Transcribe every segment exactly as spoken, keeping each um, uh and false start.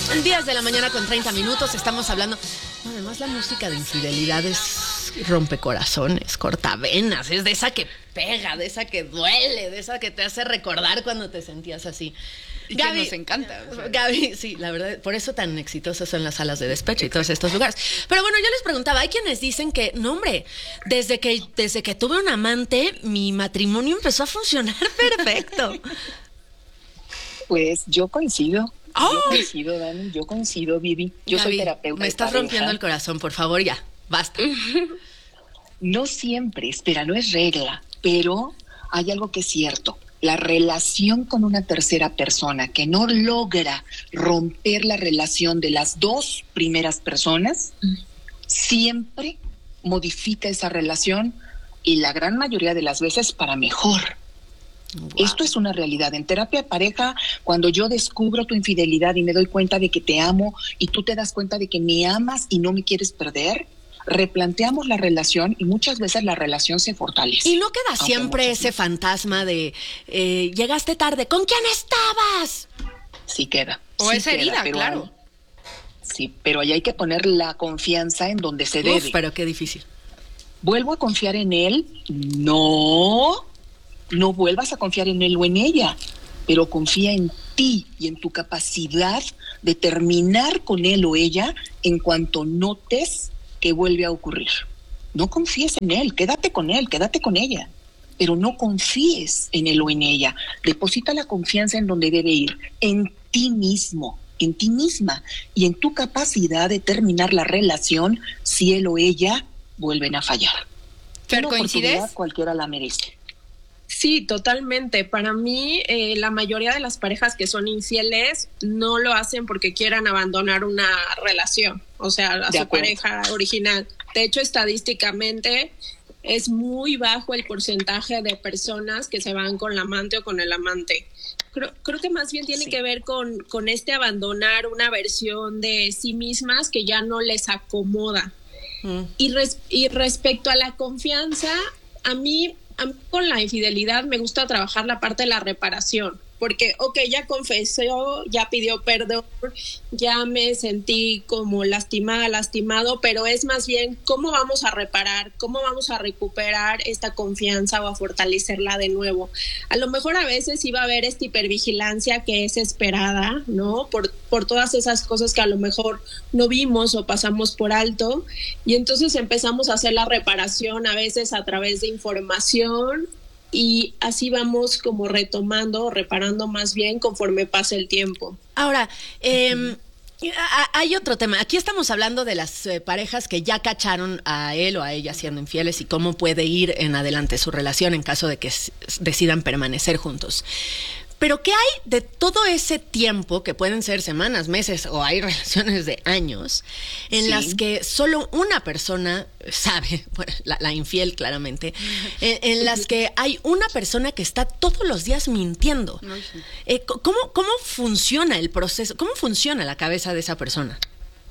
diez de la mañana con treinta minutos, estamos hablando. No, además, la música de infidelidad es rompecorazones, cortavenas, es de esa que pega, de esa que duele, de esa que te hace recordar cuando te sentías así. Y Gaby, que nos encanta. O sea. Gaby, sí, la verdad, por eso tan exitosos son las salas de despecho y todos estos lugares. Pero bueno, yo les preguntaba, hay quienes dicen que, no hombre, desde que, desde que tuve un amante, mi matrimonio empezó a funcionar perfecto. Pues yo coincido. ¡Oh! Yo coincido, Dani, yo coincido, Vivi. Yo Gaby, soy terapeuta. me estás rompiendo el corazón, por favor, ya, basta. No siempre, espera, no es regla, pero hay algo que es cierto. La relación con una tercera persona que no logra romper la relación de las dos primeras personas, mm. siempre modifica esa relación y la gran mayoría de las veces para mejor. Wow. Esto es una realidad. En terapia de pareja, cuando yo descubro tu infidelidad y me doy cuenta de que te amo y tú te das cuenta de que me amas y no me quieres perder, replanteamos la relación y muchas veces la relación se fortalece. Y no queda siempre ese fantasma de eh, llegaste tarde, ¿con quién estabas? Sí queda. O sí esa queda, herida, pero claro. Hay, sí, pero ahí hay que poner la confianza en donde se Uf, debe. pero qué difícil. ¿Vuelvo a confiar en él? No, no vuelvas a confiar en él o en ella, pero confía en ti y en tu capacidad de terminar con él o ella en cuanto notes que vuelve a ocurrir. No confíes en él, quédate con él, quédate con ella, pero no confíes en él o en ella. Deposita la confianza en donde debe ir, en ti mismo, en ti misma y en tu capacidad de terminar la relación si él o ella vuelven a fallar. ¿Pero coincides? Cualquiera la merece. Sí, totalmente. Para mí, eh, la mayoría de las parejas que son infieles no lo hacen porque quieran abandonar una relación, o sea, a su pareja original. De hecho, estadísticamente es muy bajo el porcentaje de personas que se van con la amante o con el amante. Creo, creo que más bien tiene sí. que ver con, con este abandonar una versión de sí mismas que ya no les acomoda. Mm. Y, res, y respecto a la confianza, a mí... A mí con la infidelidad me gusta trabajar la parte de la reparación, porque, ok, ya confesó, ya pidió perdón, ya me sentí como lastimada, lastimado, pero es más bien cómo vamos a reparar, cómo vamos a recuperar esta confianza o a fortalecerla de nuevo. A lo mejor a veces iba a haber esta hipervigilancia que es esperada, ¿no? Por, por todas esas cosas que a lo mejor no vimos o pasamos por alto, y entonces empezamos a hacer la reparación a veces a través de información, y así vamos como retomando, reparando más bien conforme pasa el tiempo. Ahora, eh, uh-huh. hay otro tema. Aquí estamos hablando de las eh, parejas que ya cacharon a él o a ella siendo infieles y cómo puede ir en adelante su relación en caso de que s- decidan permanecer juntos. Pero ¿qué hay de todo ese tiempo, que pueden ser semanas, meses, o hay relaciones de años, en sí. las que solo una persona sabe, bueno, la, la infiel claramente, en, en las que hay una persona que está todos los días mintiendo? Eh, ¿cómo, ¿Cómo funciona el proceso? ¿Cómo funciona la cabeza de esa persona?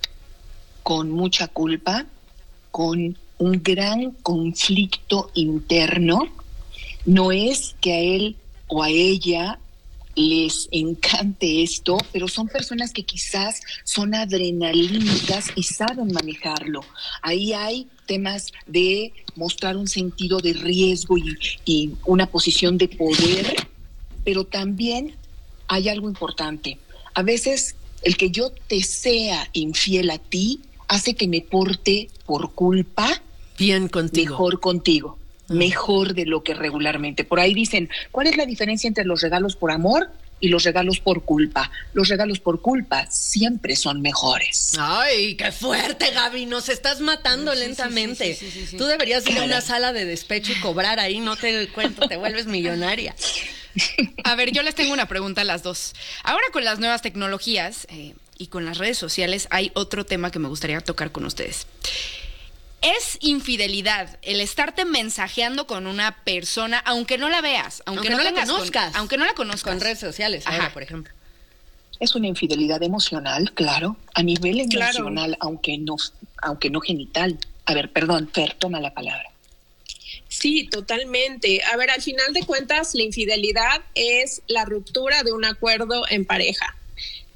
Con mucha culpa, con un gran conflicto interno. No es que a él o a ella les encante esto, pero son personas que quizás son adrenalínicas y saben manejarlo. Ahí hay temas de mostrar un sentido de riesgo y, y una posición de poder, pero también hay algo importante. A veces el que yo te sea infiel a ti hace que me porte por culpa bien contigo. Mejor contigo. Mejor de lo que regularmente. Por ahí dicen, ¿cuál es la diferencia entre los regalos por amor y los regalos por culpa? Los regalos por culpa siempre son mejores. Ay, qué fuerte, Gaby, nos estás matando sí, lentamente. Sí, sí, sí, sí, sí. Tú deberías ir a una sala de despecho y cobrar ahí, no te cuento, te vuelves millonaria. A ver, yo les tengo una pregunta a las dos. Ahora con las nuevas tecnologías eh, y con las redes sociales hay otro tema que me gustaría tocar con ustedes. ¿Es infidelidad el estarte mensajeando con una persona, aunque no la veas, aunque, aunque no, no la conozcas, con, aunque no la conozcas? Con redes sociales, ahora, por ejemplo. Es una infidelidad emocional, claro, a nivel emocional, claro. aunque no, aunque no genital. A ver, perdón, Fer, toma la palabra. Sí, totalmente. A ver, al final de cuentas, la infidelidad es la ruptura de un acuerdo en pareja.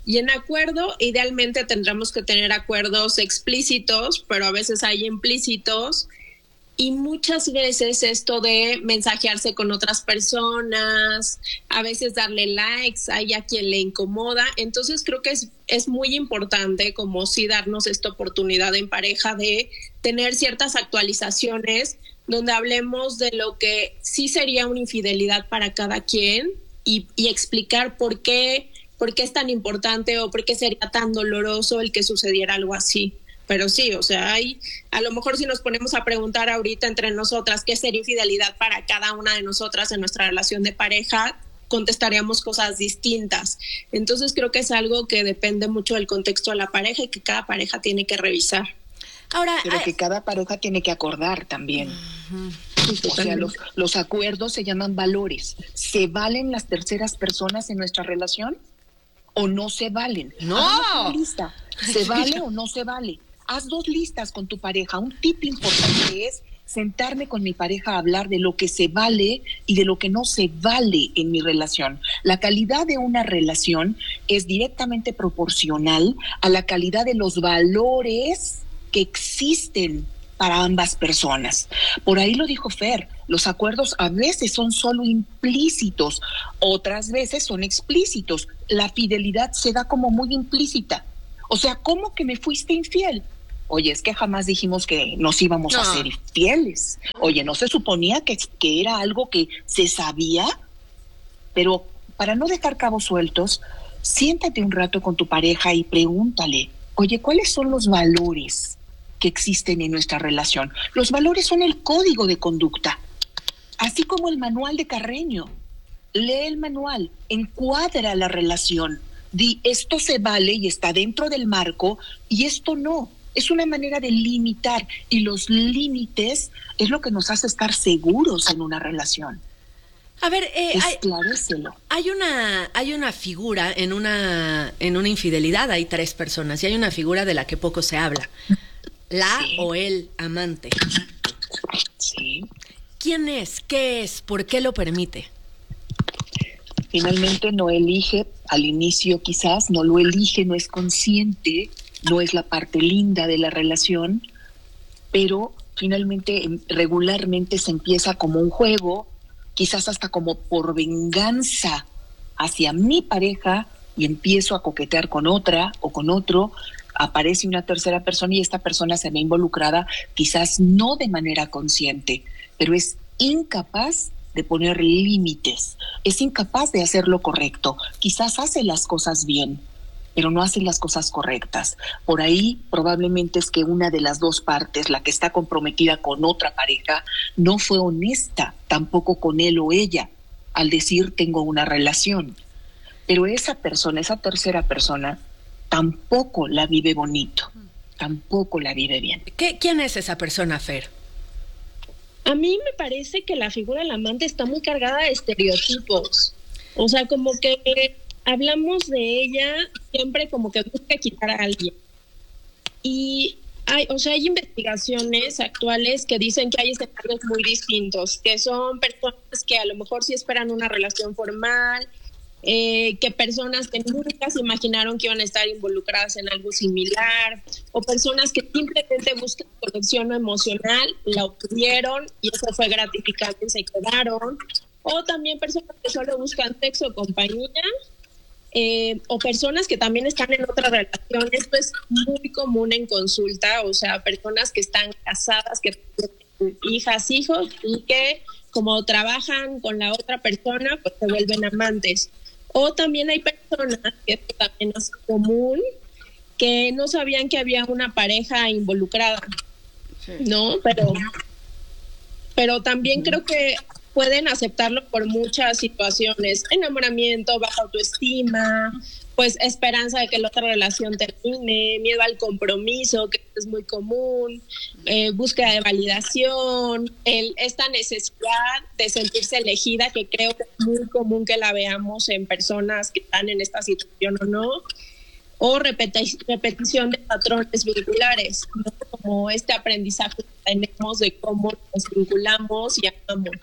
Y en acuerdo, idealmente tendremos que tener acuerdos explícitos, pero a veces hay implícitos. Y muchas veces esto de mensajearse con otras personas, a veces darle likes, hay a quien le incomoda. Entonces creo que es, es muy importante como sí darnos esta oportunidad en pareja de tener ciertas actualizaciones donde hablemos de lo que sí sería una infidelidad para cada quien y, y explicar por qué, por qué es tan importante o por qué sería tan doloroso el que sucediera algo así. Pero sí, o sea, hay, a lo mejor si nos ponemos a preguntar ahorita entre nosotras qué sería infidelidad para cada una de nosotras en nuestra relación de pareja, contestaríamos cosas distintas. Entonces creo que es algo que depende mucho del contexto de la pareja y que cada pareja tiene que revisar. Ahora, pero ay, que cada pareja tiene que acordar también. Uh-huh. O sea, los, los acuerdos se llaman valores. ¿Se valen las terceras personas en nuestra relación o no se valen? No. Hagamos una lista. ¿Se vale o no se vale? Haz dos listas con tu pareja. Un tip importante es sentarme con mi pareja a hablar de lo que se vale y de lo que no se vale en mi relación. La calidad de una relación es directamente proporcional a la calidad de los valores que existen para ambas personas. Por ahí lo dijo Fer, los acuerdos a veces son solo implícitos, otras veces son explícitos. La fidelidad se da como muy implícita. O sea, ¿cómo que me fuiste infiel? Oye, es que jamás dijimos que nos íbamos no. a ser infieles. Oye, ¿no se suponía que, que era algo que se sabía? Pero para no dejar cabos sueltos, siéntate un rato con tu pareja y pregúntale, oye, ¿cuáles son los valores que existen en nuestra relación? Los valores son el código de conducta, así como el manual de Carreño. Lee el manual, encuadra la relación. Di, esto se vale y está dentro del marco y esto no. Es una manera de limitar y los límites es lo que nos hace estar seguros en una relación. A ver, eh, hay, hay una hay una figura en una en una infidelidad, hay tres personas y hay una figura de la que poco se habla. La sí. o el amante. Sí. ¿Quién es? ¿Qué es? ¿Por qué lo permite? Finalmente no elige, al inicio quizás, no lo elige, no es consciente, no es la parte linda de la relación, pero finalmente regularmente se empieza como un juego, quizás hasta como por venganza hacia mi pareja y empiezo a coquetear con otra o con otro, aparece una tercera persona y esta persona se ve involucrada, quizás no de manera consciente, pero es incapaz de poner límites, es incapaz de hacer lo correcto, quizás hace las cosas bien, pero no hace las cosas correctas. Por ahí probablemente es que una de las dos partes, la que está comprometida con otra pareja, no fue honesta tampoco con él o ella al decir tengo una relación. Pero esa persona, esa tercera persona, tampoco la vive bonito, tampoco la vive bien. ¿Qué, ¿Quién es esa persona, Fer? A mí me parece que la figura del amante está muy cargada de estereotipos. O sea, como que hablamos de ella siempre como que busca quitar a alguien. Y hay, o sea, hay investigaciones actuales que dicen que hay escenarios muy distintos, que son personas que a lo mejor sí esperan una relación formal, eh, que personas que nunca se imaginaron que iban a estar involucradas en algo similar, o personas que simplemente buscan conexión emocional, la obtuvieron y eso fue gratificante y se quedaron, o también personas que solo buscan sexo o compañía, eh, o personas que también están en otra relación. Esto es muy común en consulta, o sea, personas que están casadas, que tienen hijas, hijos, y que como trabajan con la otra persona, pues se vuelven amantes. O también hay personas, que esto también es común, que no sabían que había una pareja involucrada, sí. ¿no? Pero, pero también uh-huh. creo que pueden aceptarlo por muchas situaciones: enamoramiento, baja autoestima, pues esperanza de que la otra relación termine, miedo al compromiso, que es muy común, eh, búsqueda de validación, el, esta necesidad de sentirse elegida, que creo que es muy común que la veamos en personas que están en esta situación o no, o repeti- repetición de patrones vinculares, ¿no? Como este aprendizaje que tenemos de cómo nos vinculamos y amamos.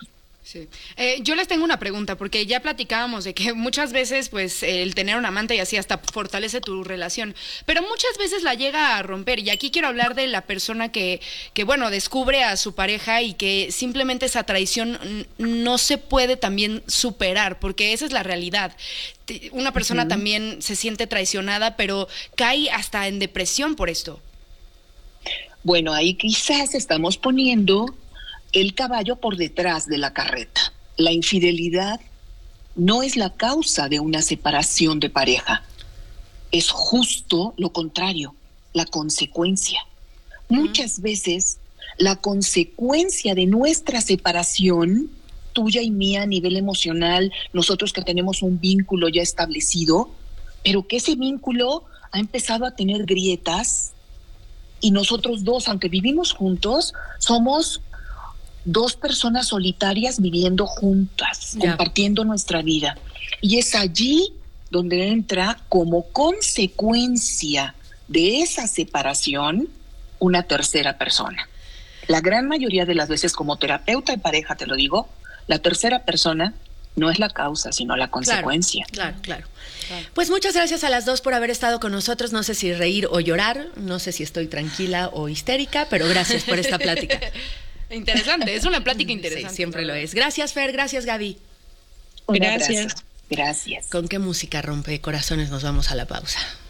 Sí. Eh, yo les tengo una pregunta, porque ya platicábamos de que muchas veces, pues, el tener un amante y así hasta fortalece tu relación, pero muchas veces la llega a romper. Y aquí quiero hablar de la persona que, que bueno, descubre a su pareja y que simplemente esa traición no se puede también superar, porque esa es la realidad. Una persona uh-huh. también se siente traicionada, pero cae hasta en depresión por esto. Bueno, ahí quizás estamos poniendo el caballo por detrás de la carreta. La infidelidad no es la causa de una separación de pareja. Es justo lo contrario, la consecuencia. Uh-huh. Muchas veces la consecuencia de nuestra separación, tuya y mía a nivel emocional, nosotros que tenemos un vínculo ya establecido, pero que ese vínculo ha empezado a tener grietas y nosotros dos, aunque vivimos juntos, somos dos personas solitarias viviendo juntas, yeah. compartiendo nuestra vida. Y es allí donde entra como consecuencia de esa separación una tercera persona. La gran mayoría de las veces, como terapeuta de pareja, te lo digo, la tercera persona no es la causa, sino la consecuencia. Claro, claro, claro. Pues muchas gracias a las dos por haber estado con nosotros. No sé si reír o llorar, no sé si estoy tranquila o histérica, pero gracias por esta plática. Interesante, es una plática interesante. Sí, siempre lo es. Gracias, Fer, gracias, Gaby. Gracias. Gracias. ¿Con qué música rompe corazones nos vamos a la pausa?